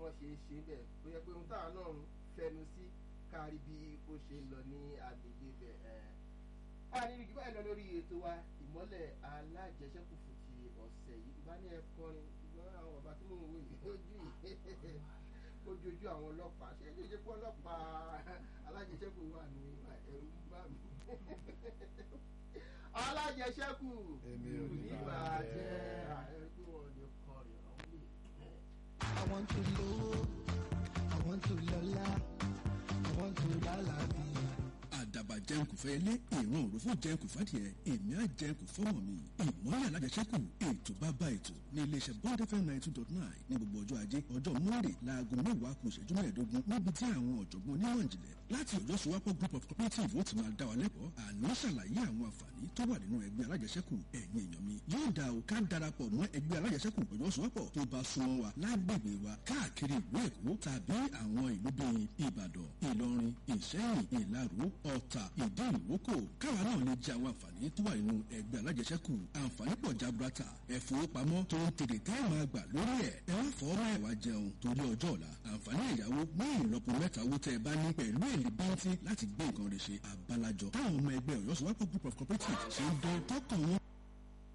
wọ́n ṣe é ṣe bẹ́ẹ̀ tó yẹ pé ohun táwọn náà ń fẹnu sí kárí bí ó ṣe ń lọ ní agbègbè bẹ́ẹ̀. a ní ìgbà ẹ̀ lọ lórí ètò wa ìmọ́lẹ̀ alájẹsẹ́kù fún ti ọ̀sẹ̀ yìí bá ní ẹ̀kọrin ṣùgbọ́n àwọn bàbá tí mò ń wò yìí ojú àwọn ọlọ́pàá ṣé ṣe ṣe pé ọlọ́pàá alájẹsẹ́kù wà ní ẹ̀rù ń bà mí. alájẹsẹ́kù nígbà jẹ́ àẹ́kú ọ̀dẹ̀ kọrin ọ̀hún lè. I want to low, I want to lola, I want to lalabi. Àdàbà jẹun kò fẹ́ ilé ìran òròfó jẹun kò fàdìẹ èmi á jẹun kò fọ́mọ̀ mi ìmọ́lẹ̀ alájẹsẹ́kù ètò bàbá ètò ní iléeṣẹ́ Bond FM 92.9 ní gbogbo ọjọ́ ajé ọjọ́ Monday láago 10:15 níbi tí àwọn ọ̀jọ̀gbọ́n onímọ̀ ìjìnlẹ̀ láti Ọ̀yọ́ Sowapọ̀ Group of Cooperative ó ti máa dá wa lẹ́kọ̀ọ́ àná ṣàlàyé àwọn àǹfààní tó wà nínú ẹgbẹ́ alájẹsẹ́kù ẹ̀yin èèyàn mi yóò dá o ká darapọ̀ mọ́ ẹgbẹ́ alájẹsẹ́kù Ọ̀yọ́ Sowapọ̀ tó bá súnmọ́ wa lágbègbè wa káàkiri ìlú Èkó tàbí àwọn ìlú bíi Ìbàdàn Ìlọrin Ìṣẹ́yìn Ìlaró Ọ̀tà Ìdí Ìrókò káwa náà lè jẹ àwọn àǹfààní tó wà nínú ẹgbẹ́ alájẹsẹ́kù àǹfààní pọ̀ jaburata ẹ̀fowópamọ́ tó ń tètè tẹ́ máa gbà lórí ẹ̀ ẹ wá fọ́ ọ́rọ́ ẹ̀wà jẹun torí ọjọ́ ọ̀la àǹfààní ẹ̀yáwó ní ìlọ́po mẹ́ta owó tẹ́ ẹ bá ní pẹ̀lú èlé báńtì láti gbé nǹkan rẹ̀ ṣe àbálàjọ táwọn ọmọ ẹgbẹ́ Ọ̀yọ́ Sowapọ̀ Group of Cooperative ṣe ń dán tọkàn wọn